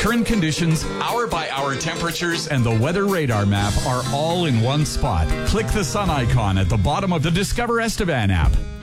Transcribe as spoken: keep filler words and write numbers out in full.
current conditions, hour-by-hour temperatures, and the weather radar map are all in one spot. Click the sun icon at the bottom of the Discover Estevan app.